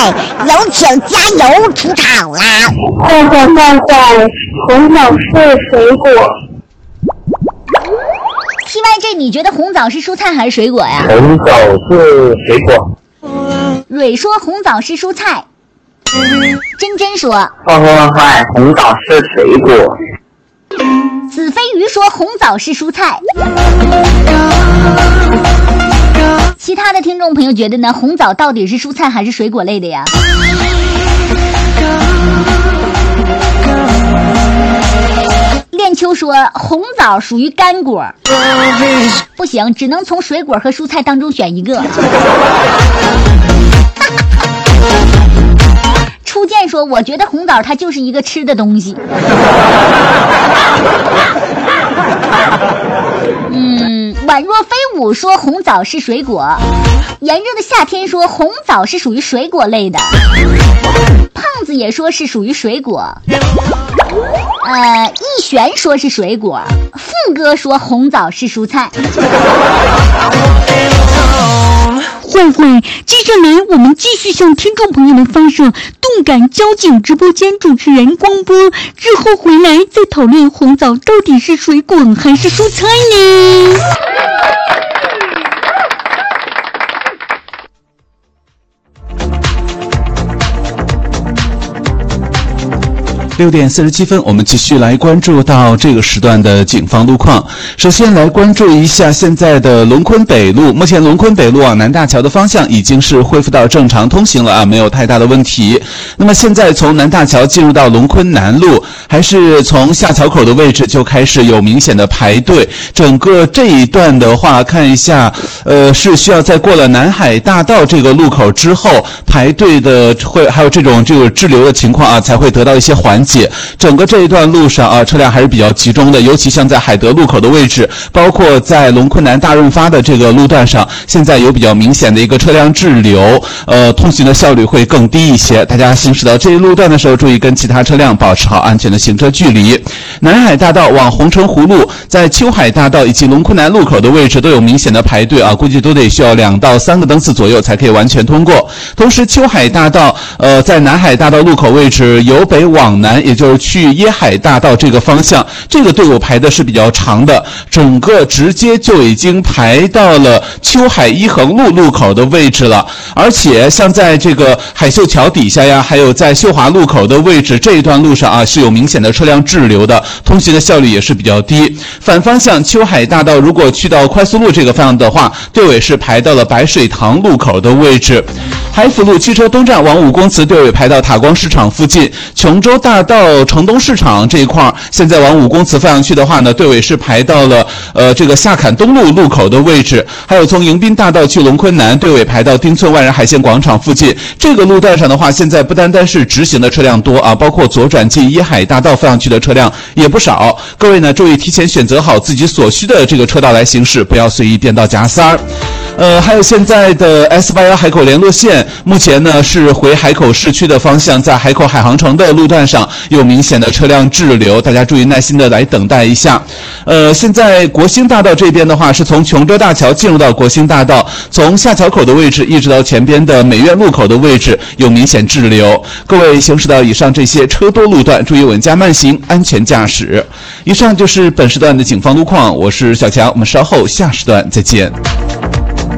有请加油出场啦！ 红枣是水果。 TYJ， 你觉得红枣是蔬菜还是水果呀？ 红枣是水果。 蕊说红枣是蔬菜。真真说红枣是水果。 子飞鱼说红枣是蔬菜。其他的听众朋友觉得呢？红枣到底是蔬菜还是水果类的呀？练秋说红枣属于干果，不行，只能从水果和蔬菜当中选一个。初见说我觉得红枣它就是一个吃的东西。宛若飞舞说红枣是水果。炎热的夏天说红枣是属于水果类的。胖子也说是属于水果。一璇说是水果。凤哥说红枣是蔬菜。 坏坏，接下来我们继续向听众朋友们发射动感交警直播间主持人光波，之后回来再讨论红枣到底是水果还是蔬菜呢 ？6点47分，我们继续来关注到这个时段的警方路况。首先来关注一下现在的龙昆北路，目前龙昆北路往南大桥的方向已经是恢复到正常通行了啊，没有太大的问题。那么现在从南大桥进入到龙昆南路，还是从下桥口的位置就开始有明显的排队。整个这一段的话，看一下，是需要在过了南海大道这个路口之后，排队的还有这个滞留的情况啊，才会得到一些缓解。整个这一段路上啊，车辆还是比较集中的，尤其像在海德路口的位置，包括在龙昆南大润发的这个路段上，现在有比较明显的一个车辆滞留，通行的效率会更低一些。大家行驶到这一路段的时候，注意跟其他车辆保持好安全的行车距离。南海大道往红城湖路，在秋海大道以及龙昆南路口的位置都有明显的排队啊，估计都得需要2到3个灯次左右才可以完全通过。同时，秋海大道在南海大道路口位置由北往南，也就是去椰海大道这个方向，这个队伍排的是比较长的，整个直接就已经排到了秋海一横路路口的位置了。而且像在这个海秀桥底下呀，还有在秀华路口的位置这一段路上啊，是有明显的车辆滞留的，通行的效率也是比较低。反方向秋海大道如果去到快速路这个方向的话，队尾是排到了白水塘路口的位置。海辅路汽车东站往5公祠队尾排到塔光市场附近，琼州大道城东市场这一块，现在往5公祠方向去的话呢，队尾是排到了这个下坎东路路口的位置。还有从迎宾大道去龙昆南，队尾排到丁村万人海鲜广场附近。这个路段上的话，现在不单单是直行的车辆多啊，包括左转进椰海大道方向去的车辆也不少。各位呢，注意提前选择好自己所需的这个车道来行驶，不要随意变道夹塞儿。还有现在的 S81海口联络线，目前呢是回海口市区的方向，在海口海航城的路段上有明显的车辆滞留，大家注意耐心的来等待一下。现在国兴大道这边的话，是从琼州大桥进入到国兴大道，从下桥口的位置一直到前边的美院路口的位置有明显滞留。各位行驶到以上这些车多路段，注意稳驾慢行，安全驾驶。以上就是本时段的警方路况，我是小强，我们稍后下时段再见。